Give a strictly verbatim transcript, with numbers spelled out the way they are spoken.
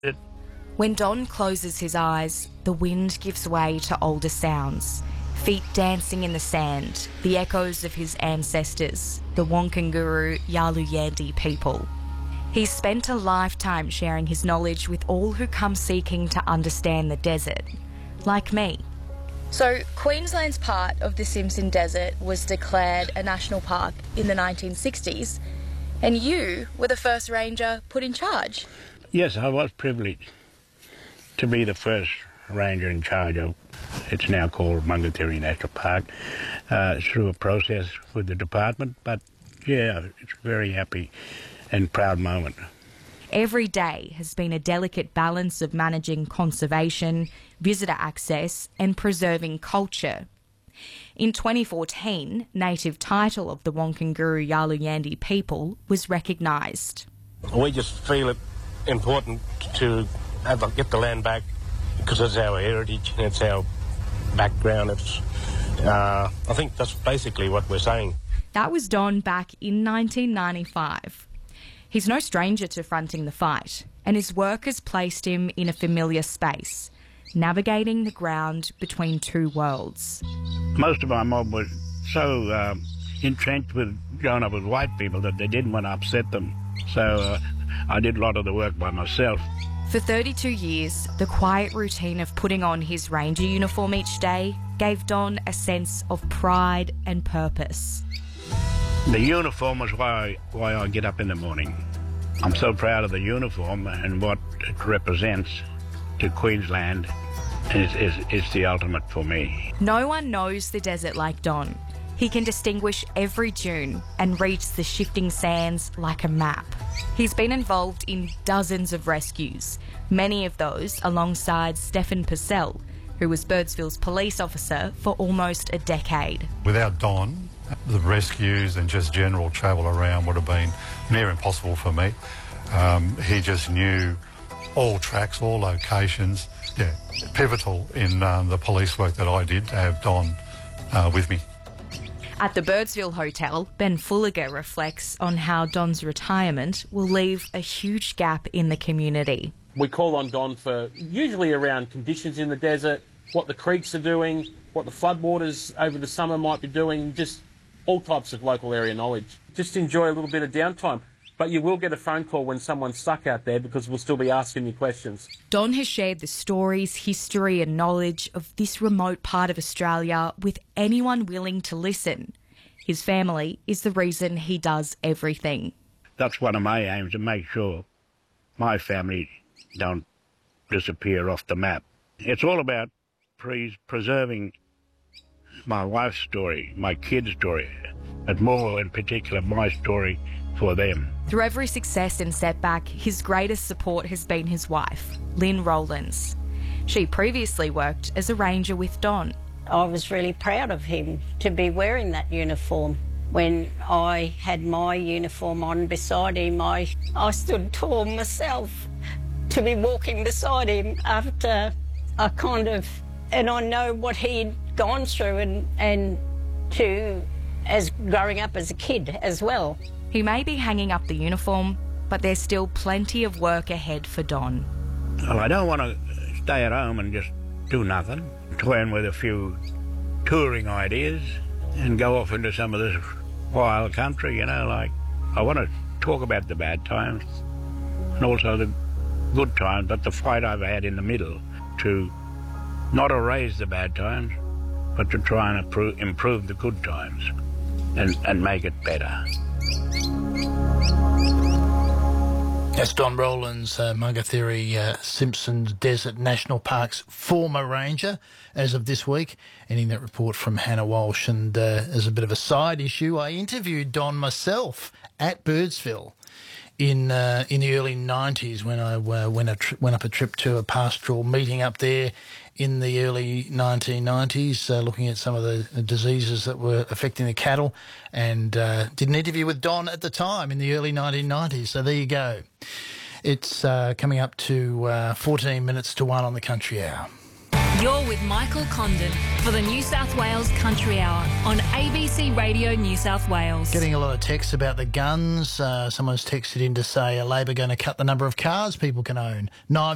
It, When Don closes his eyes, the wind gives way to older sounds. Feet dancing in the sand, the echoes of his ancestors, the Wonkanguru Yalu people. He's spent a lifetime sharing his knowledge with all who come seeking to understand the desert, like me. So, Queensland's part of the Simpson Desert was declared a national park in the nineteen sixties, and you were the first ranger put in charge. yes, I was privileged to be the first ranger in charge of, it's now called Mungathiri National Park, uh, through a process with the department. But yeah, it's a very happy and proud moment. Every day has been a delicate balance of managing conservation, visitor access and preserving culture. In twenty fourteen, native title of the Wonkanguru Yalu people was recognised. We just feel it important to have, get the land back because it's our heritage and it's our background. It's, uh, I think that's basically what we're saying. That was Don back in nineteen ninety-five. He's no stranger to fronting the fight, and his work has placed him in a familiar space, navigating the ground between two worlds. Most of my mob was so uh, entrenched with growing up with white people that they didn't want to upset them. So uh, I did a lot of the work by myself. For thirty-two years, the quiet routine of putting on his ranger uniform each day gave Don a sense of pride and purpose. The uniform is why I, why I get up in the morning. I'm so proud of the uniform and what it represents to Queensland. It's, it's, it's the ultimate for me. No one knows the desert like Don. He can distinguish every dune and reads the shifting sands like a map. He's been involved in dozens of rescues, many of those alongside Stefan Purcell, who was Birdsville's police officer for almost a decade. Without Don, the rescues and just general travel around would have been near impossible for me. Um, he just knew all tracks, all locations. Yeah, pivotal in um, the police work that I did to have Don uh, with me. At the Birdsville Hotel, Ben Fulliger reflects on how Don's retirement will leave a huge gap in the community. We call on Don for usually around conditions in the desert, what the creeks are doing, what the floodwaters over the summer might be doing, just all types of local area knowledge. Just enjoy a little bit of downtime. But you will get a phone call when someone's stuck out there because we'll still be asking you questions. Don has shared the stories, history and knowledge of this remote part of Australia with anyone willing to listen. His family is the reason he does everything. That's one of my aims, to make sure my family don't disappear off the map. It's all about pre- preserving my wife's story, my kids' story, but more in particular my story for them. Through every success and setback, his greatest support has been his wife, Lynn Rowlands. She previously worked as a ranger with Don. I was really proud of him to be wearing that uniform. When I had my uniform on beside him, I, I stood tall myself to be walking beside him after I kind of... And I know what he'd gone through and, and to as growing up as a kid as well. He may be hanging up the uniform, but there's still plenty of work ahead for Don. Well, I don't want to stay at home and just do nothing. Toying with a few touring ideas and go off into some of this wild country, you know, like I want to talk about the bad times and also the good times, but the fight I've had in the middle to not erase the bad times, but to try and improve, improve the good times and, and make it better. That's Don Rowlands, uh, Mungathiri uh, Simpson Desert National Park's former ranger as of this week, ending that report from Hannah Walsh. And uh, as a bit of a side issue, I interviewed Don myself at Birdsville in uh, in the early nineties when I uh, went, a tri- went up a trip to a pastoral meeting up there in the early nineteen nineties, uh, looking at some of the diseases that were affecting the cattle, and uh, did an interview with Don at the time in the early nineteen nineties. So there you go. It's uh, coming up to uh, fourteen minutes to one on the Country Hour. You're with Michael Condon for the New South Wales Country Hour on A B C Radio New South Wales. Getting a lot of texts about the guns. Uh, someone's texted in to say, are Labor going to cut the number of cars people can own? Knives